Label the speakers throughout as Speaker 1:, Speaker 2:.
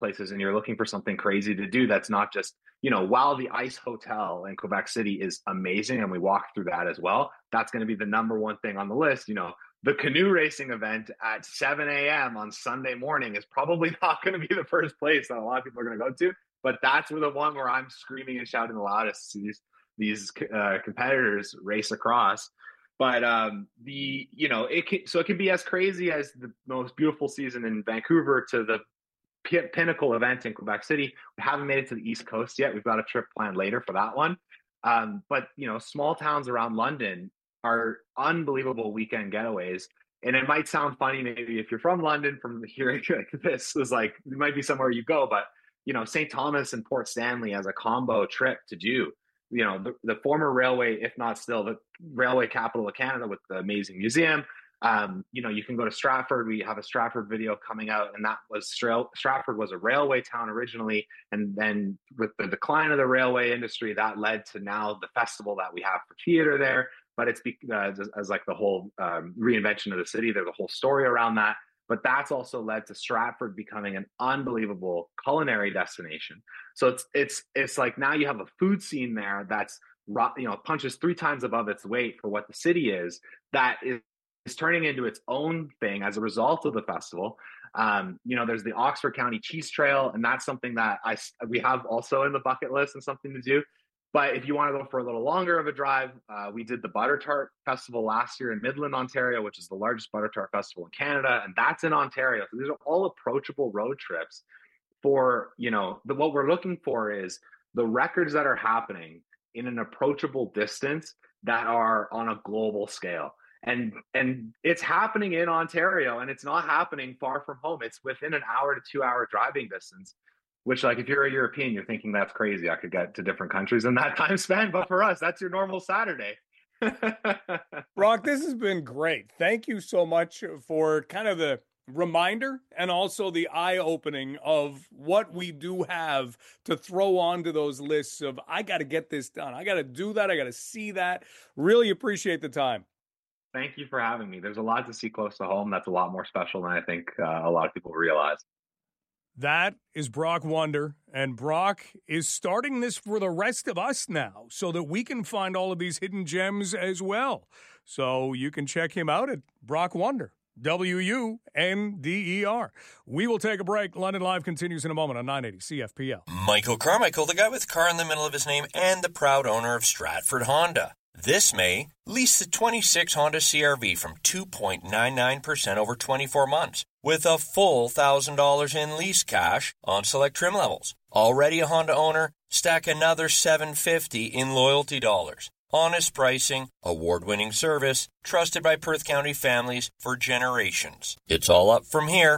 Speaker 1: places and you're looking for something crazy to do, that's not just, while the Ice Hotel in Quebec City is amazing, and we walk through that as well, that's going to be the number one thing on the list. The canoe racing event at 7 a.m. on Sunday morning is probably not going to be the first place that a lot of people are going to go to, but that's the one where I'm screaming and shouting the loudest to see these competitors race across. But it can be as crazy as the most beautiful season in Vancouver to the pinnacle event in Quebec City. We haven't made it to the East Coast yet. We've got a trip planned later for that one. But small towns around London are unbelievable weekend getaways. And it might sound funny maybe if you're from London, from hearing this is like, it might be somewhere you go, but St. Thomas and Port Stanley as a combo trip to do. The former railway, if not still the railway capital of Canada, with the amazing museum. You can go to Stratford. We have a Stratford video coming out, and that was Stratford was a railway town originally, and then with the decline of the railway industry, that led to now the festival that we have for theater there. But it's as like the whole reinvention of the city. There's a whole story around that. But that's also led to Stratford becoming an unbelievable culinary destination. So it's like now you have a food scene there that's punches 3 times above its weight for what the city is. That is turning into its own thing as a result of the festival. There's the Oxford County Cheese Trail, and that's something that we have also in the bucket list and something to do. But if you want to go for a little longer of a drive, we did the Butter Tart Festival last year in Midland, Ontario, which is the largest butter tart festival in Canada, and that's in Ontario. So these are all approachable road trips for, what we're looking for is the records that are happening in an approachable distance that are on a global scale. And it's happening in Ontario, and it's not happening far from home. It's within an hour to 2 hour driving distance. Which, like, if you're a European, you're thinking that's crazy. I could get to different countries in that time span. But for us, that's your normal Saturday.
Speaker 2: Brock, this has been great. Thank you so much for kind of the reminder and also the eye-opening of what we do have to throw onto those lists of, I got to get this done. I got to do that. I got to see that. Really appreciate the time.
Speaker 1: Thank you for having me. There's a lot to see close to home. That's a lot more special than I think a lot of people realize.
Speaker 2: That is Brock Wunder, and Brock is starting this for the rest of us now so that we can find all of these hidden gems as well. So you can check him out at Brock Wunder, W-U-N-D-E-R. We will take a break. London Live continues in a moment on 980 CFPL.
Speaker 3: Michael Carmichael, the guy with car in the middle of his name and the proud owner of Stratford Honda. This May, lease the 26 Honda CR-V from 2.99% over 24 months with a full $1,000 in lease cash on select trim levels. Already a Honda owner? Stack another $750 in loyalty dollars. Honest pricing, award-winning service, trusted by Perth County families for generations. It's all up from here.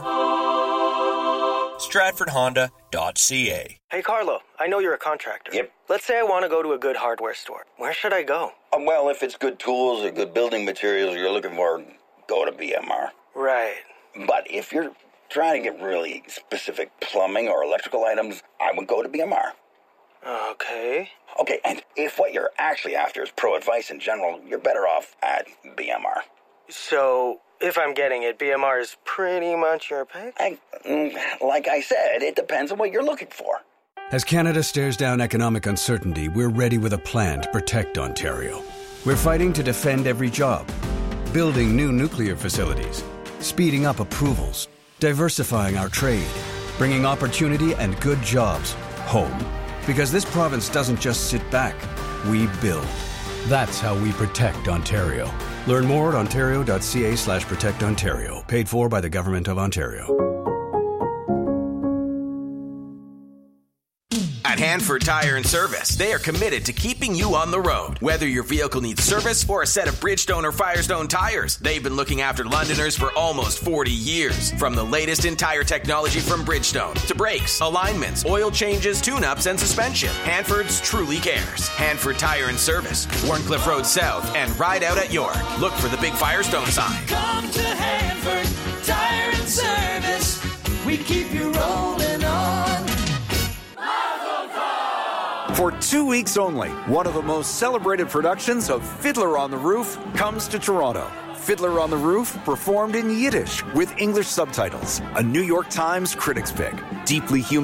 Speaker 3: StratfordHonda.ca.
Speaker 4: Hey, Carlo, I know you're a contractor.
Speaker 5: Yep.
Speaker 4: Let's say I want to go to a good hardware store. Where should I go?
Speaker 5: Well, if it's good tools or good building materials you're looking for, go to BMR.
Speaker 4: Right.
Speaker 5: But if you're trying to get really specific plumbing or electrical items, I would go to BMR.
Speaker 4: Okay.
Speaker 5: Okay, and if what you're actually after is pro advice in general, you're better off at BMR.
Speaker 4: So, if I'm getting it, BMR is pretty much your pick?
Speaker 5: Like I said, it depends on what you're looking for.
Speaker 6: As Canada stares down economic uncertainty, we're ready with a plan to protect Ontario. We're fighting to defend every job, building new nuclear facilities, speeding up approvals, diversifying our trade, bringing opportunity and good jobs home. Because this province doesn't just sit back, we build. That's how we protect Ontario. Learn more at ontario.ca/protectontario. Paid for by the Government of Ontario.
Speaker 7: At Hanford Tire and Service, they are committed to keeping you on the road. Whether your vehicle needs service or a set of Bridgestone or Firestone tires, they've been looking after Londoners for almost 40 years. From the latest in tire technology from Bridgestone to brakes, alignments, oil changes, tune-ups, and suspension, Hanford's truly cares. Hanford Tire and Service, Warncliffe Road South, and Ride Out at York. Look for the big Firestone sign.
Speaker 8: Come to Hanford Tire and Service. We keep you rolling on.
Speaker 9: For 2 weeks only, one of the most celebrated productions of Fiddler on the Roof comes to Toronto. Fiddler on the Roof performed in Yiddish with English subtitles. A New York Times critics pick. Deeply human.